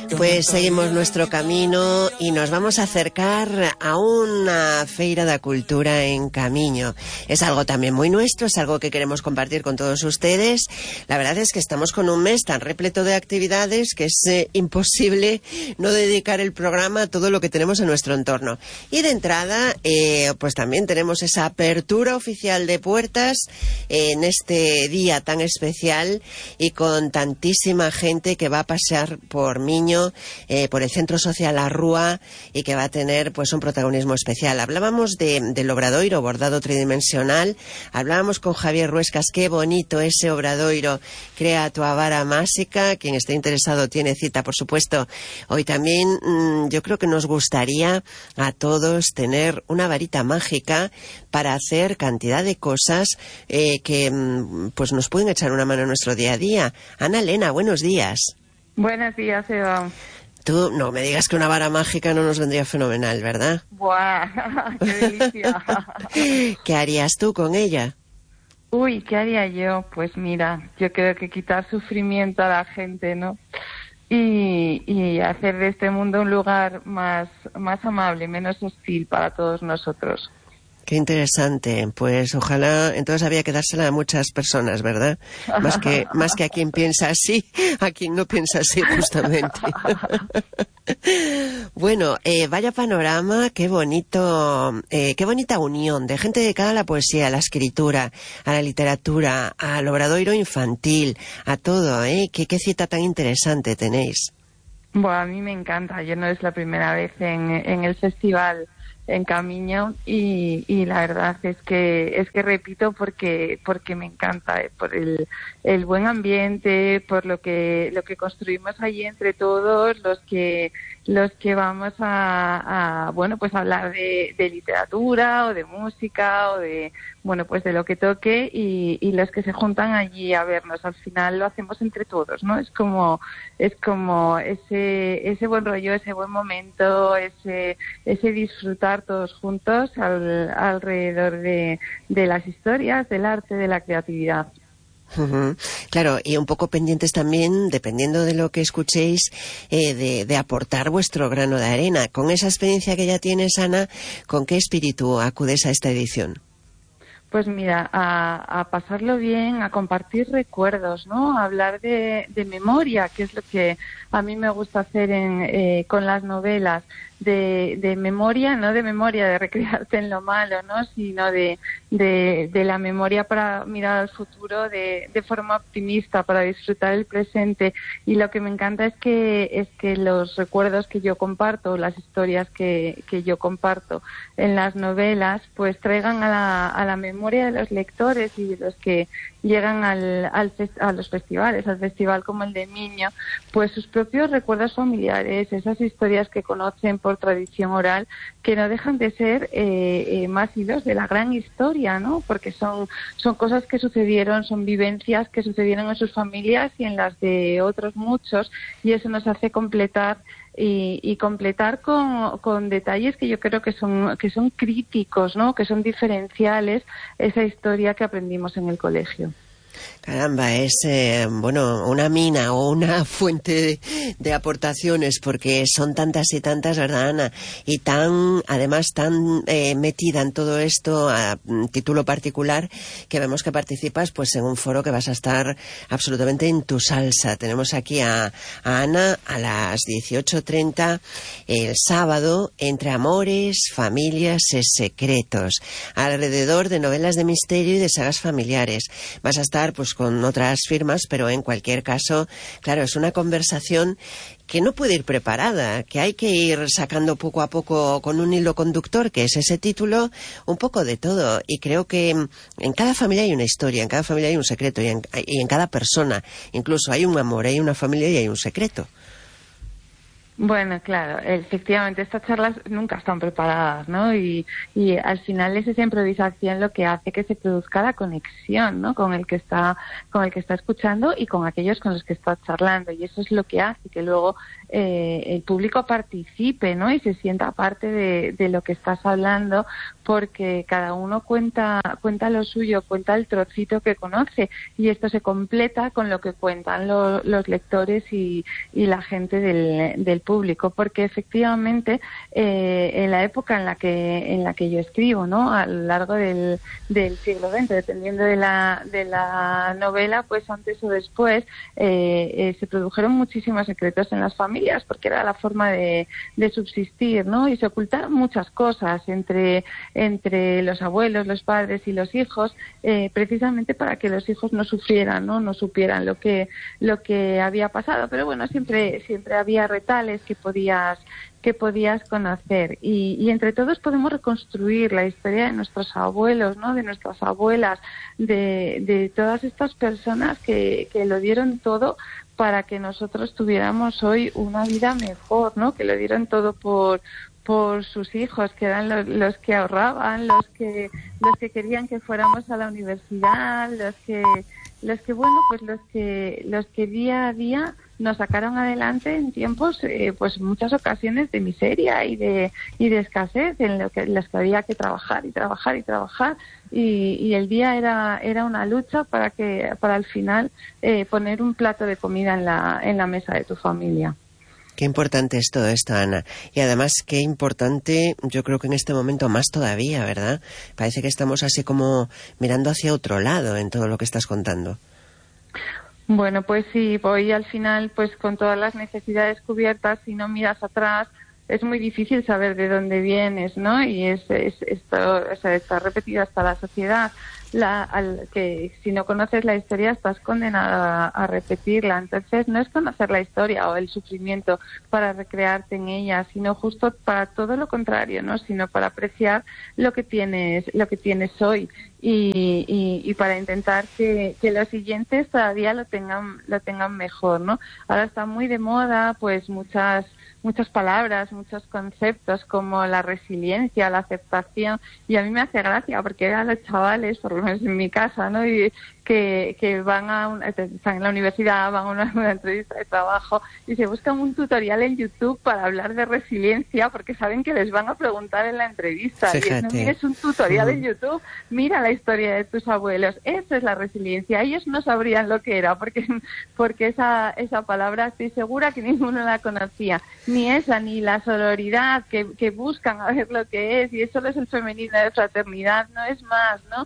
Pues seguimos nuestro camino y nos vamos a acercar a una feira da cultura en Camiño. Es algo también muy nuestro, es algo que queremos compartir con todos ustedes. La verdad es que estamos con un mes tan repleto de actividades que es imposible no dedicar el programa a todo lo que tenemos en nuestro entorno. Y de entrada, pues también tenemos esa apertura oficial de puertas en este día tan especial y con tantísima gente que va a pasear por Miño, por el Centro Social A Rúa, y que va a tener pues un protagonismo especial. Hablábamos del obradoiro bordado tridimensional, hablábamos con Javier Ruescas, qué bonito ese obradoiro Crea tu vara máxica. Quien esté interesado tiene cita, por supuesto. Hoy también yo creo que nos gustaría a todos tener una varita mágica para hacer cantidad de cosas que pues nos pueden echar una mano en nuestro día a día. Ana Elena, buenos días. Buenos días, Eva. Tú no me digas que una vara mágica no nos vendría fenomenal, ¿verdad? ¡Buah! ¡Qué delicia! ¿Qué harías tú con ella? Uy, ¿qué haría yo? Pues mira, yo creo que quitar sufrimiento a la gente, ¿no? Y hacer de este mundo un lugar más amable, menos hostil para todos nosotros. Qué interesante. Pues ojalá, entonces había que dársela a muchas personas, ¿verdad? Más que a quien piensa así, a quien no piensa así, justamente. Bueno, vaya panorama, qué bonito, qué bonita unión de gente dedicada a la poesía, a la escritura, a la literatura, al obradoiro infantil, a todo, qué cita tan interesante tenéis. Bueno, a mí me encanta. Yo no es la primera vez en el festival en Camiño y la verdad es que repito porque me encanta, por el buen ambiente, por lo que construimos allí entre todos los que vamos a bueno, pues hablar de literatura o de música o de, bueno, pues de lo que toque y los que se juntan allí a vernos. Al final lo hacemos entre todos, ¿no? Es como ese buen rollo, ese buen momento, ese disfrutar todos juntos alrededor de las historias, del arte, de la creatividad. Uh-huh. Claro, y un poco pendientes también, dependiendo de lo que escuchéis, de aportar vuestro grano de arena. Con esa experiencia que ya tienes, Ana, ¿con qué espíritu acudes a esta edición? Pues mira, a pasarlo bien, a compartir recuerdos, ¿no? A hablar de memoria, que es lo que a mí me gusta hacer con las novelas, de memoria, no de memoria de recrearte en lo malo, ¿no? Sino de la memoria para mirar al futuro de forma optimista, para disfrutar el presente. Y lo que me encanta es que los recuerdos que yo comparto, las historias que yo comparto en las novelas, pues traigan a la memoria de los lectores y de los que llegan a los festivales, al festival como el de Miño, pues sus propios recuerdos familiares, esas historias que conocen por tradición oral, que no dejan de ser más hilos de la gran historia, ¿no? Porque son cosas que sucedieron, son vivencias que sucedieron en sus familias y en las de otros muchos, y eso nos hace completar y completar con detalles que yo creo que son críticos, ¿no? Que son diferenciales, esa historia que aprendimos en el colegio. Caramba, es bueno, una mina o una fuente de aportaciones, porque son tantas y tantas, ¿verdad, Ana? Y además tan metida en todo esto a título particular, que vemos que participas pues en un foro que vas a estar absolutamente en tu salsa. Tenemos aquí a Ana a las 18:30 el sábado, entre amores, familias y secretos, alrededor de novelas de misterio y de sagas familiares. Vas a estar pues con otras firmas, pero en cualquier caso, claro, es una conversación que no puede ir preparada, que hay que ir sacando poco a poco con un hilo conductor, que es ese título, un poco de todo. Y creo que en cada familia hay una historia, en cada familia hay un secreto, y en cada persona incluso hay un amor, hay una familia y hay un secreto. Bueno, claro, efectivamente, estas charlas nunca están preparadas, ¿no? Y al final es esa improvisación lo que hace que se produzca la conexión, ¿no? Con el que está escuchando y con aquellos con los que está charlando. Y eso es lo que hace que luego el público participe, ¿no? Y se sienta parte de lo que estás hablando, porque cada uno cuenta lo suyo, cuenta el trocito que conoce, y esto se completa con lo que cuentan los lectores y la gente del público, porque efectivamente en la época en la que yo escribo, ¿no? A lo largo del siglo XX, dependiendo de la novela, pues antes o después se produjeron muchísimos secretos en las familias, porque era la forma de subsistir, ¿no? Y se ocultaron muchas cosas entre los abuelos, los padres y los hijos, precisamente para que los hijos no sufrieran, no supieran lo que había pasado. Pero bueno, siempre había retales que podías conocer, y entre todos podemos reconstruir la historia de nuestros abuelos, ¿no? De nuestras abuelas, de todas estas personas que lo dieron todo para que nosotros tuviéramos hoy una vida mejor, ¿no? Que lo dieron todo por sus hijos, que eran los que ahorraban, los que querían que fuéramos a la universidad, los que día a día nos sacaron adelante en tiempos, pues muchas ocasiones de miseria y de escasez, en las que había que trabajar y el día era una lucha para al final poner un plato de comida en la mesa de tu familia. Qué importante es todo esto, Ana. Y además, qué importante, yo creo que en este momento más todavía, ¿verdad? Parece que estamos así como mirando hacia otro lado en todo lo que estás contando. Bueno, pues sí, voy al final, pues con todas las necesidades cubiertas, si no miras atrás, es muy difícil saber de dónde vienes, ¿no? Y esto está repetido hasta la sociedad, que si no conoces la historia estás condenada a repetirla. Entonces no es conocer la historia o el sufrimiento para recrearte en ella, sino justo para todo lo contrario, ¿no? Sino para apreciar lo que tienes hoy y para intentar que los siguientes todavía lo tengan mejor, ¿no? Ahora está muy de moda, pues muchas palabras, muchos conceptos como la resiliencia, la aceptación, y a mí me hace gracia porque a los chavales, por lo menos en mi casa, ¿no? Y que están en la universidad, van a una entrevista de trabajo y se buscan un tutorial en YouTube para hablar de resiliencia porque saben que les van a preguntar en la entrevista. Fíjate. Y no mires un tutorial en YouTube, mira la historia de tus abuelos. Esa es la resiliencia. Ellos no sabrían lo que era porque esa palabra estoy segura que ninguno la conocía. Ni esa, ni la sororidad que buscan a ver lo que es, y eso es el femenino de fraternidad, no es más, ¿no?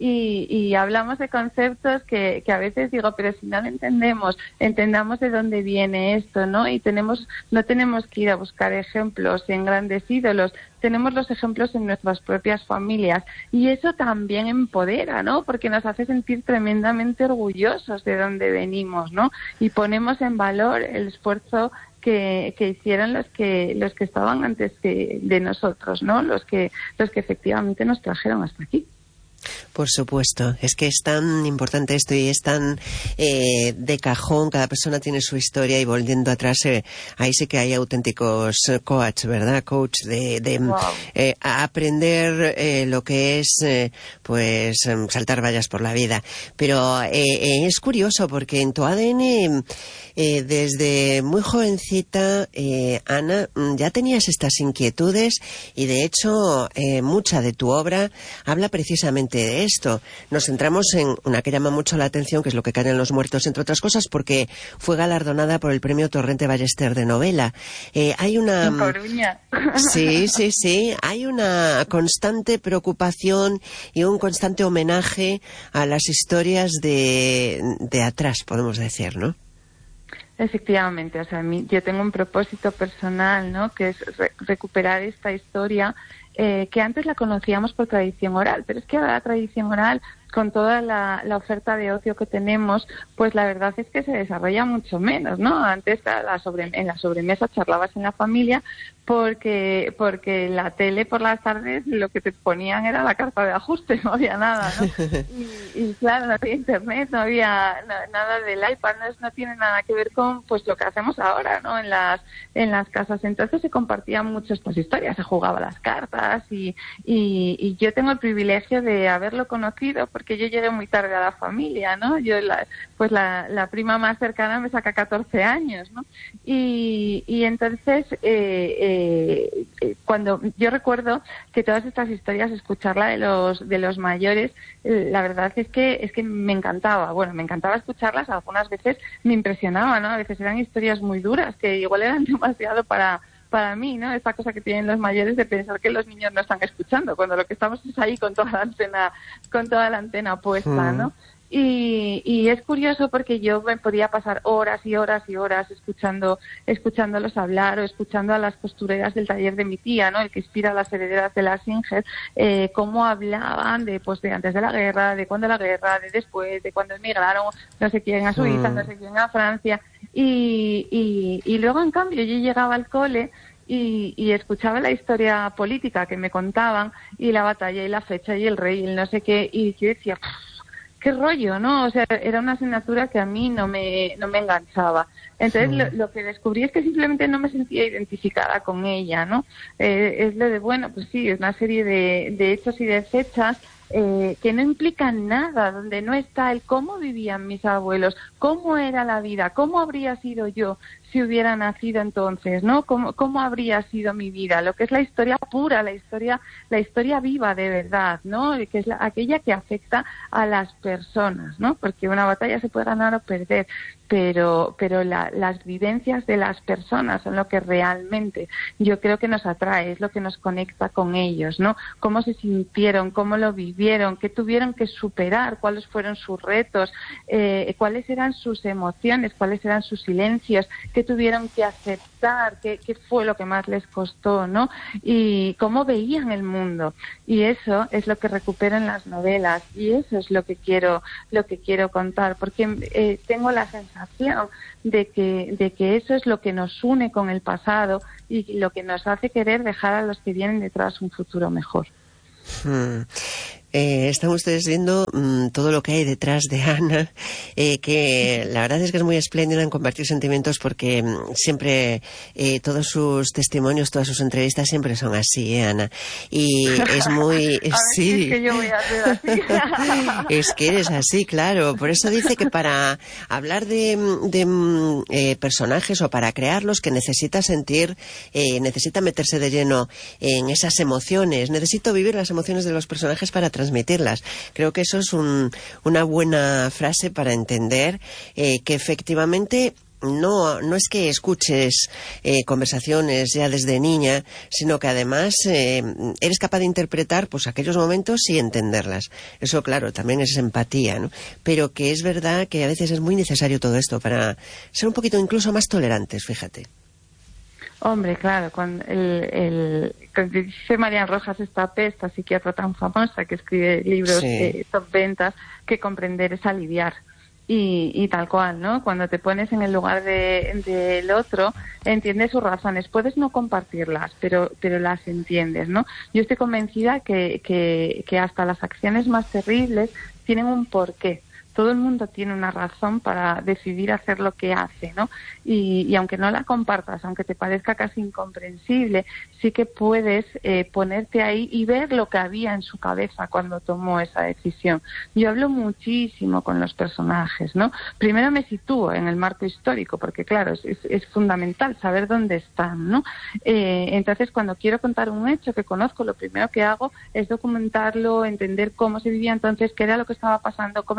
Y hablamos de conceptos que a veces digo, pero si no lo entendamos de dónde viene esto, ¿no? Y no tenemos que ir a buscar ejemplos en grandes ídolos, tenemos los ejemplos en nuestras propias familias, y eso también empodera, ¿no? Porque nos hace sentir tremendamente orgullosos de dónde venimos, ¿no? Y ponemos en valor el esfuerzo que hicieron los que estaban antes de nosotros, ¿no? Los que efectivamente nos trajeron hasta aquí. Por supuesto, es que es tan importante esto y es tan de cajón, cada persona tiene su historia, y volviendo atrás, ahí sí que hay auténticos coach, ¿verdad? Coach de wow. Aprender lo que es, pues, saltar vallas por la vida. Pero es curioso porque en tu ADN, desde muy jovencita, Ana, ya tenías estas inquietudes, y de hecho mucha de tu obra habla precisamente de esto. Nos centramos en una que llama mucho la atención, que es Lo que caen los muertos, entre otras cosas, porque fue galardonada por el premio Torrente Ballester de novela. Hay una... Coruña. Sí. Hay una constante preocupación y un constante homenaje a las historias de atrás, podemos decir, ¿no? Efectivamente, o sea, yo tengo un propósito personal, ¿no? Que es recuperar esta historia que antes la conocíamos por tradición oral, pero es que ahora la tradición oral con toda la oferta de ocio que tenemos, pues la verdad es que se desarrolla mucho menos, ¿no? Antes en la sobremesa charlabas en la familia porque la tele por las tardes lo que te ponían era la carta de ajuste, no había nada, ¿no? Y claro, no había internet, no había nada del iPad, no tiene nada que ver con pues lo que hacemos ahora, ¿no? En las casas. Entonces se compartían mucho estas historias, se jugaba las cartas y yo tengo el privilegio de haberlo conocido porque yo llegué muy tarde a la familia, ¿no? Yo la prima más cercana me saca 14 años, ¿no? Y entonces cuando yo recuerdo que todas estas historias, escucharla de los mayores, la verdad es que me encantaba. Bueno, me encantaba escucharlas, algunas veces me impresionaba, ¿no? A veces eran historias muy duras que igual eran demasiado para mí, ¿no? Esta cosa que tienen los mayores de pensar que los niños no están escuchando, cuando lo que estamos es ahí con toda la antena puesta, ¿no? Y es curioso porque yo me podía pasar horas y horas y horas escuchándolos hablar o escuchando a las costureras del taller de mi tía, ¿no? El que inspira a las herederas de la Singer, cómo hablaban de antes de la guerra, de cuando la guerra, de después, de cuando emigraron, no sé quién a Suiza, no sé quién a Francia. Y luego, en cambio, yo llegaba al cole y escuchaba la historia política que me contaban y la batalla y la fecha y el rey y el no sé qué, y yo decía, qué rollo, ¿no? O sea, era una asignatura que a mí no me enganchaba. Entonces lo que descubrí es que simplemente no me sentía identificada con ella, ¿no? Es lo de, bueno, pues sí, es una serie de hechos y de fechas que no implican nada, donde no está el cómo vivían mis abuelos, cómo era la vida, cómo habría sido yo si hubiera nacido entonces, ¿no? ¿Cómo habría sido mi vida? Lo que es la historia pura, la historia viva de verdad, ¿no? Que es aquella que afecta a las personas, ¿no? Porque una batalla se puede ganar o perder, pero las vivencias de las personas son lo que realmente yo creo que nos atrae, es lo que nos conecta con ellos, ¿no? Cómo se sintieron, cómo lo vivieron, qué tuvieron que superar, cuáles fueron sus retos, cuáles eran sus emociones, cuáles eran sus silencios, qué tuvieron que aceptar, qué fue lo que más les costó, ¿no? Y cómo veían el mundo. Y eso es lo que recupero en las novelas y eso es lo que quiero contar, porque tengo la sensación de que eso es lo que nos une con el pasado y lo que nos hace querer dejar a los que vienen detrás un futuro mejor. Están ustedes viendo todo lo que hay detrás de Ana, que la verdad es que es muy espléndida en compartir sentimientos porque siempre todos sus testimonios, todas sus entrevistas siempre son así, Ana. Y es muy... sí. Es que yo voy a ser así. Es que eres así, claro. Por eso dice que para hablar de personajes o para crearlos, que necesita sentir, necesita meterse de lleno en esas emociones. Necesito vivir las emociones de los personajes para transmitirlas. Creo que eso es una buena frase para entender que efectivamente no es que escuches conversaciones ya desde niña, sino que además eres capaz de interpretar pues aquellos momentos y entenderlas. Eso, claro, también es empatía, ¿no? Pero que es verdad que a veces es muy necesario todo esto para ser un poquito incluso más tolerantes, fíjate. Hombre, claro, cuando dice Marian Rojas Estapé, esta psiquiatra tan famosa que escribe libros top ventas, que comprender es aliviar. Y tal cual, ¿no? Cuando te pones en el lugar del otro, entiendes sus razones. Puedes no compartirlas, pero las entiendes, ¿no? Yo estoy convencida que hasta las acciones más terribles tienen un porqué. Todo el mundo tiene una razón para decidir hacer lo que hace, ¿no? Y aunque no la compartas, aunque te parezca casi incomprensible, sí que puedes ponerte ahí y ver lo que había en su cabeza cuando tomó esa decisión. Yo hablo muchísimo con los personajes, ¿no? Primero me sitúo en el marco histórico, porque claro, es fundamental saber dónde están, ¿no? Entonces, cuando quiero contar un hecho que conozco, lo primero que hago es documentarlo, entender cómo se vivía entonces, qué era lo que estaba pasando, cómo era la sociedad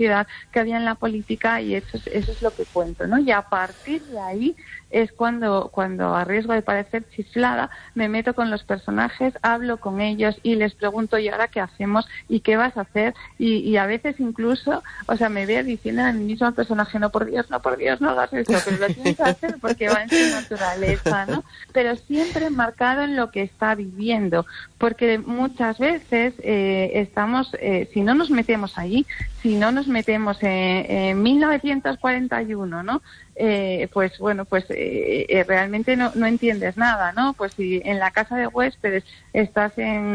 sociedad, que había en la política, y eso es lo que cuento, ¿no? Y a partir de ahí es cuando a riesgo de parecer chiflada me meto con los personajes, hablo con ellos y les pregunto, ¿y ahora qué hacemos? ¿Y qué vas a hacer? Y a veces incluso, o sea, me veo diciendo a mí mismo al personaje, no por Dios, no hagas esto, pero lo tienes que hacer porque va en su naturaleza, ¿no? Pero siempre marcado en lo que está viviendo, porque muchas veces estamos, si no nos metemos allí, si no nos metemos en 1941, ¿no? Pues bueno, pues realmente no entiendes nada, ¿no? Pues si en la casa de huéspedes estás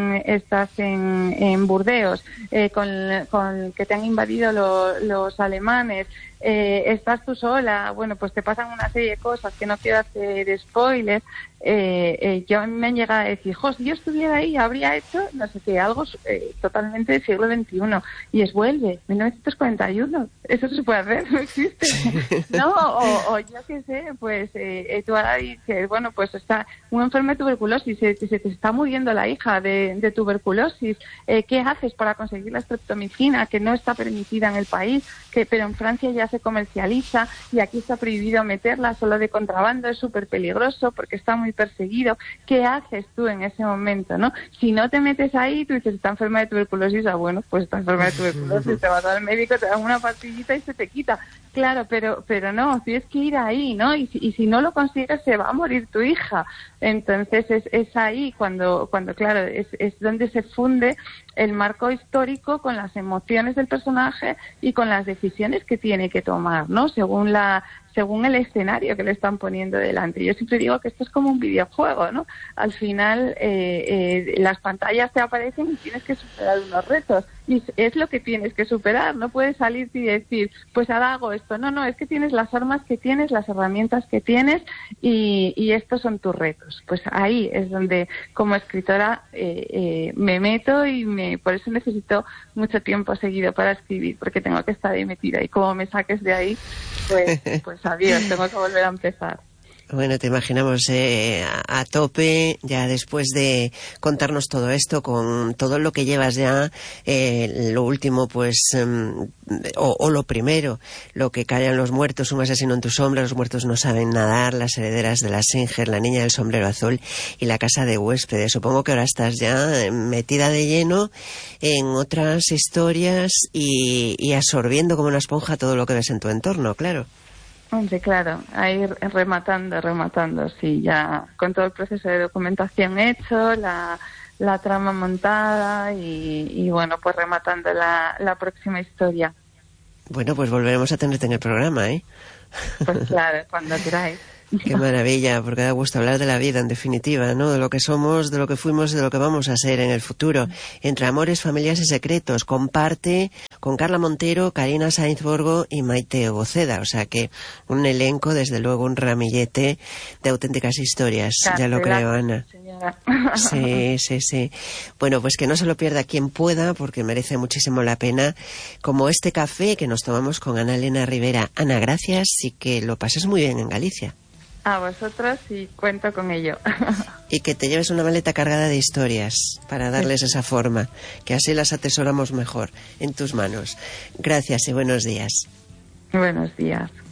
en Burdeos con que te han invadido los alemanes, estás tú sola, bueno, pues te pasan una serie de cosas que no quiero hacer spoilers. Yo me han llegado a decir, si yo estuviera ahí habría hecho no sé qué, algo totalmente del siglo XXI, y vuelve 1941, eso se puede hacer, no existe, ¿no? O yo qué sé, pues tú ahora dices, bueno, pues está un enfermo de tuberculosis, se te está muriendo la hija de tuberculosis, ¿qué haces para conseguir la streptomicina, que no está permitida en el país, pero en Francia ya se comercializa y aquí está prohibido meterla, solo de contrabando, es súper peligroso porque está muy perseguido? ¿Qué haces tú en ese momento, no? Si no te metes ahí, tú dices, está enferma de tuberculosis, bueno, pues está enferma de tuberculosis, te vas al médico, te dan una pastillita y se te quita. Claro, pero no, tienes que ir ahí, ¿no? Y si no lo consigues, se va a morir tu hija. Entonces es ahí cuando claro, es donde se funde el marco histórico con las emociones del personaje y con las decisiones que tiene que tomar, ¿no? Según el escenario que le están poniendo delante. Yo siempre digo que esto es como un videojuego, ¿no? Al final las pantallas te aparecen y tienes que superar unos retos. Y es lo que tienes que superar. No puedes salirte y decir, pues ahora hago esto. No, es que tienes las armas que tienes, las herramientas que tienes y estos son tus retos. Pues ahí es donde como escritora me meto y por eso necesito mucho tiempo seguido para escribir, porque tengo que estar ahí metida. Y como me saques de ahí, pues adiós, tengo que volver a empezar. Bueno, te imaginamos a tope ya después de contarnos todo esto, con todo lo que llevas ya, lo último pues, o lo primero, lo que callan los muertos, un asesino en tu sombra, los muertos no saben nadar, las herederas de la Singer, la niña del sombrero azul y la casa de huéspedes. Supongo que ahora estás ya metida de lleno en otras historias y absorbiendo como una esponja todo lo que ves en tu entorno, claro. Hombre, claro, ahí rematando, sí, ya con todo el proceso de documentación hecho, la trama montada y bueno, pues rematando la próxima historia. Bueno, pues volveremos a tenerte en el programa, ¿eh? Pues claro, cuando queráis. Qué maravilla, porque da gusto hablar de la vida, en definitiva, ¿no? De lo que somos, de lo que fuimos, de lo que vamos a ser en el futuro. Entre amores, familias y secretos. Comparte con Carla Montero, Karina Sainz-Borgo y Maite Goceda. O sea que un elenco, desde luego, un ramillete de auténticas historias. Ya lo creo, Ana. Señora. Sí. Bueno, pues que no se lo pierda quien pueda, porque merece muchísimo la pena. Como este café que nos tomamos con Ana Elena Rivera. Ana, gracias y que lo pases muy bien en Galicia. A vosotros y cuento con ello. Y que te lleves una maleta cargada de historias para darles esa forma, que así las atesoramos mejor en tus manos. Gracias y buenos días. Buenos días.